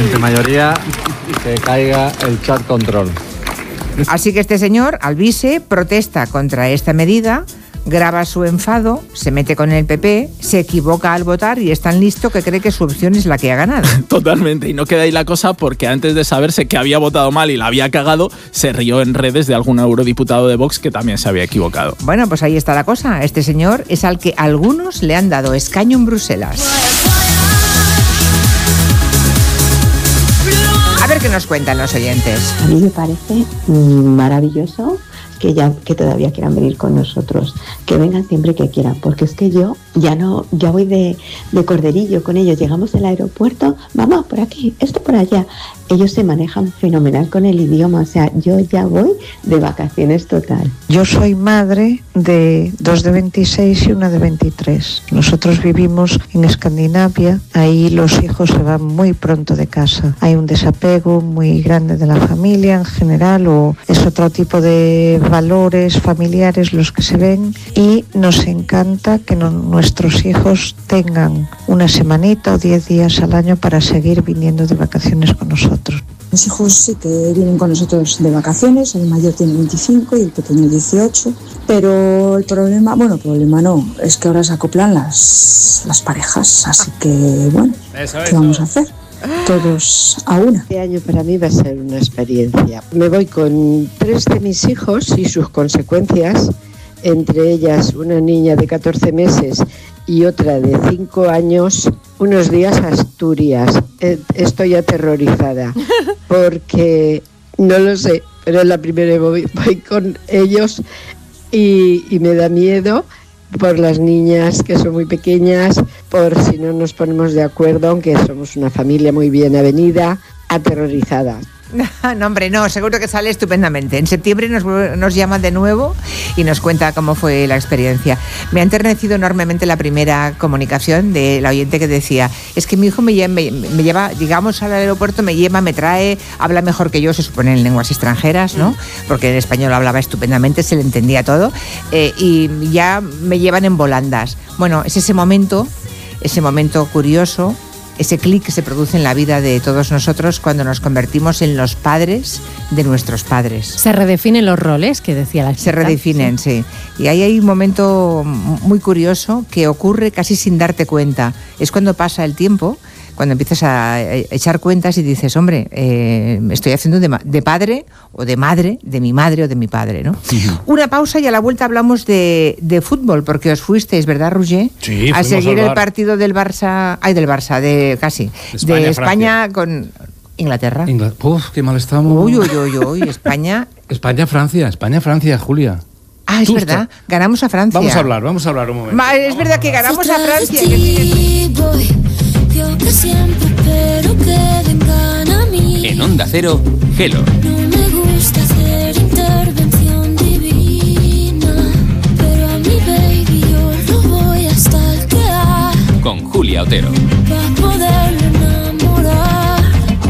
Ante mayoría, que caiga el chat control. Así que este señor, Alvise, protesta contra esta medida, graba su enfado, se mete con el PP, se equivoca al votar y es tan listo que cree que su opción es la que ha ganado. Totalmente, y no queda ahí la cosa porque antes de saberse que había votado mal y la había cagado, se rió en redes de algún eurodiputado de Vox que también se había equivocado. Bueno, pues ahí está la cosa. Este señor es al que algunos le han dado escaño en Bruselas. A ver qué nos cuentan los oyentes. A mí me parece maravilloso que todavía quieran venir con nosotros, que vengan siempre que quieran, porque es que yo ya voy de corderillo con ellos, llegamos al aeropuerto, vamos por aquí, esto por allá, ellos se manejan fenomenal con el idioma, o sea, yo ya voy de vacaciones total. Yo soy madre de 2 de 26 y una de 23. Nosotros vivimos en Escandinavia, ahí los hijos se van muy pronto de casa, hay un desapego muy grande de la familia en general, o es otro tipo de valores familiares los que se ven, y nos encanta que nuestros hijos tengan una semanita o 10 días al año para seguir viniendo de vacaciones con nosotros. Los hijos sí que vienen con nosotros de vacaciones, el mayor tiene 25 y el pequeño 18, pero el problema no, es que ahora se acoplan las parejas, así que bueno, ¿qué vamos a hacer? Todos a una. Este año para mí va a ser una experiencia. Me voy con 3 de mis hijos y sus consecuencias, entre ellas una niña de 14 meses y otra de 5 años, unos días a Asturias. Estoy aterrorizada porque no lo sé, pero es la primera vez voy con ellos y me da miedo por las niñas que son muy pequeñas, por si no nos ponemos de acuerdo, aunque somos una familia muy bien avenida, aterrorizada. No, hombre, no, seguro que sale estupendamente. En septiembre nos llama de nuevo y nos cuenta cómo fue la experiencia. Me ha enternecido enormemente la primera comunicación de la oyente que decía, es que mi hijo me lleva, llegamos al aeropuerto, me lleva, me trae, habla mejor que yo, se supone en lenguas extranjeras, ¿no? Porque en español hablaba estupendamente, se le entendía todo, y ya me llevan en volandas. Bueno, es ese momento curioso, ese clic que se produce en la vida de todos nosotros cuando nos convertimos en los padres de nuestros padres. Se redefinen los roles, que decía la chica. Se redefinen, sí. Y ahí hay un momento muy curioso que ocurre casi sin darte cuenta. Es cuando pasa el tiempo, cuando empiezas a echar cuentas y dices, hombre, estoy haciendo de padre o de madre, de mi madre o de mi padre, ¿no? Una pausa y a la vuelta hablamos de fútbol, porque os fuisteis, ¿verdad, Roger? Sí, a seguir al el partido del Barça, de España con Inglaterra. Uf, qué mal estamos. Uy, España. España-Francia, Julia. Ah, es verdad, ganamos a Francia. Vamos a hablar un momento. Es verdad que ganamos a Francia. Que siempre espero que vengan a mí. En Onda Cero, Hello. No me gusta hacer intervención divina, pero a mi baby yo lo voy a stalkear. Con Julia Otero. Pa' poderlo enamorar.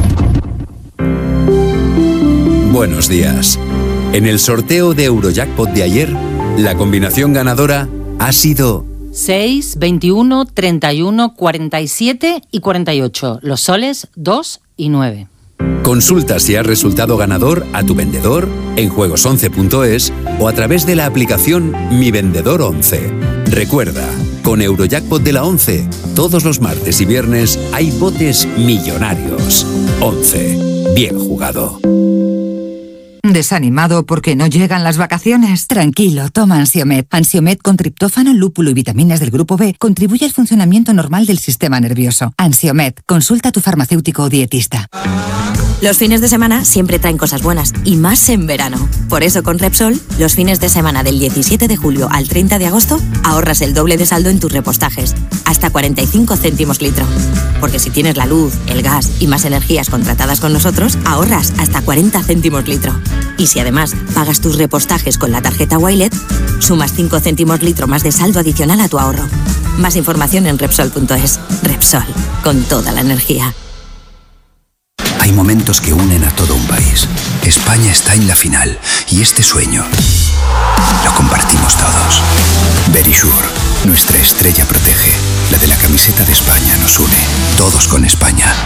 Buenos días. En el sorteo de Eurojackpot de ayer, la combinación ganadora ha sido 6, 21, 31, 47 y 48. Los soles 2 y 9. Consulta si has resultado ganador a tu vendedor en juegos11.es o a través de la aplicación Mi Vendedor 11. Recuerda, con Eurojackpot de la 11, todos los martes y viernes hay botes millonarios. 11. Bien jugado. ¿Desanimado porque no llegan las vacaciones? Tranquilo, toma Ansiomed. Ansiomed con triptófano, lúpulo y vitaminas del grupo B contribuye al funcionamiento normal del sistema nervioso. Ansiomed, consulta a tu farmacéutico o dietista. Los fines de semana siempre traen cosas buenas, y más en verano. Por eso con Repsol, los fines de semana del 17 de julio al 30 de agosto, ahorras el doble de saldo en tus repostajes, hasta 45 céntimos litro. Porque si tienes la luz, el gas y más energías contratadas con nosotros, ahorras hasta 40 céntimos litro. Y si además pagas tus repostajes con la tarjeta Wilet, sumas 5 céntimos litro más de saldo adicional a tu ahorro. Más información en Repsol.es. Repsol, con toda la energía. Hay momentos que unen a todo un país. España está en la final y este sueño lo compartimos todos. Verisure, nuestra estrella protege. La de la camiseta de España nos une. Todos con España.